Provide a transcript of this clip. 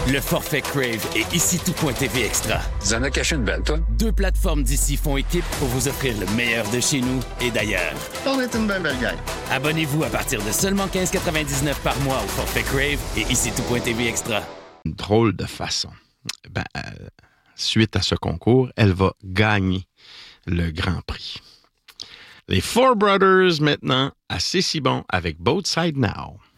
Le forfait Crave et ici tout.tv Extra. Tu en as caché une belle, toi? 2 plateformes d'ici font équipe pour vous offrir le meilleur de chez nous et d'ailleurs. On est une belle gang. Abonnez-vous à partir de seulement 15,99 par mois au forfait Crave et ici tout.tv Extra. Une drôle de façon. Suite à ce concours, elle va gagner le Grand Prix. Les Four Brothers maintenant, assez si bon avec Both Side Now.